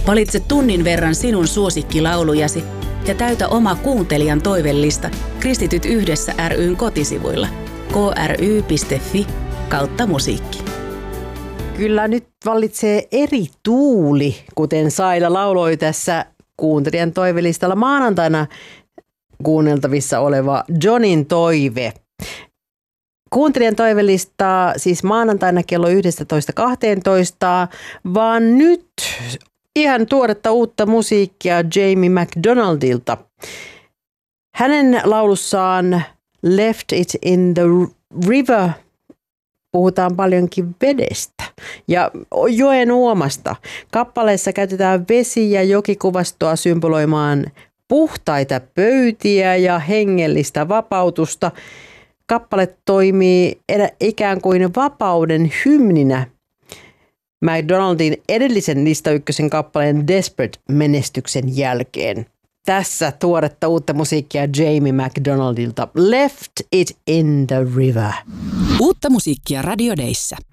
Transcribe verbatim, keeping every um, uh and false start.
Valitse tunnin verran sinun suosikkilaulujasi ja täytä oma kuuntelijan toivellista Kristityt yhdessä ry:n kotisivuilla kry piste fi kautta musiikki. Kyllä nyt vallitsee eri tuuli, kuten Saila lauloi tässä kuuntelijan toivelistalla maanantaina kuunneltavissa oleva Johnin toive. Kuuntelijan toivelistaa siis maanantaina kello yksitoista kaksitoista, vaan nyt ihan tuoretta uutta musiikkia Jamie McDonaldilta. Hänen laulussaan Left It in the River puhutaan paljonkin vedestä ja joen uomasta. Kappaleessa käytetään vesi- ja jokikuvastoa symboloimaan puhtaita pöytiä ja hengellistä vapautusta. Kappale toimii ikään kuin vapauden hymninä McDonaldin edellisen lista ykkösen kappaleen Desperate-menestyksen jälkeen. Tässä tuoretta uutta musiikkia Jamie McDonaldilta. Left It in the River. Uutta musiikkia Radio Dayssä.